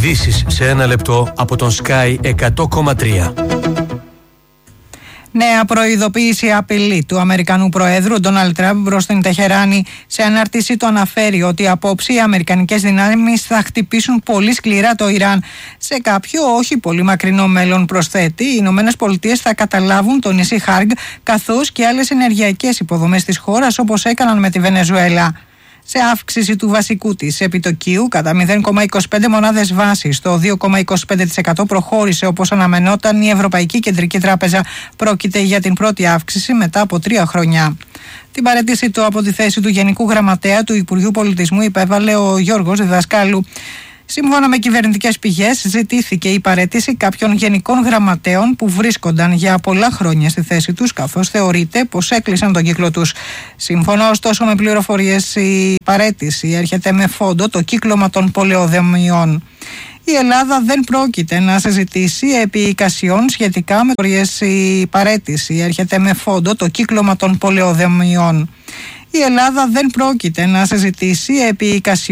Ειδήσεις σε ένα λεπτό από τον Sky 100,3. Νέα προειδοποίηση απειλή του Αμερικανού Προέδρου Ντόναλντ Τραμπ προς την Τεχεράνη. Σε ανάρτηση του αναφέρει ότι απόψε οι αμερικανικές δυνάμεις θα χτυπήσουν πολύ σκληρά το Ιράν. Σε κάποιο όχι πολύ μακρινό μέλλον, προσθέτει, οι Ηνωμένες Πολιτείες θα καταλάβουν το νησί Χάργκ καθώς και άλλες ενεργειακές υποδομές της χώρας, όπως έκαναν με τη Βενεζουέλα. Σε αύξηση του βασικού της επιτοκίου κατά 0,25 μονάδες βάσης, στο 2,25% προχώρησε όπως αναμενόταν η Ευρωπαϊκή Κεντρική Τράπεζα. Πρόκειται για την πρώτη αύξηση μετά από 3 χρόνια. Την παραίτηση του από τη θέση του Γενικού Γραμματέα του Υπουργείου Πολιτισμού υπέβαλε ο Γιώργος Διδασκάλου. Σύμφωνα με κυβερνητικές πηγές, ζητήθηκε η παραίτηση κάποιων γενικών γραμματέων που βρίσκονταν για πολλά χρόνια στη θέση τους, καθώς θεωρείται πως έκλεισαν τον κύκλο τους. Σύμφωνα ωστόσο με πληροφορίες, η παραίτηση έρχεται με φόντο το κύκλωμα των πολεοδομιών. Η Ελλάδα δεν πρόκειται να συζητήσει επί εικασιών σχετικά με η παραίτηση έρχεται με φόντο το κύκλωμα των πολεοδομιών. Η Ελλάδα δεν πρόκειται να συζητήσει επί εικασιών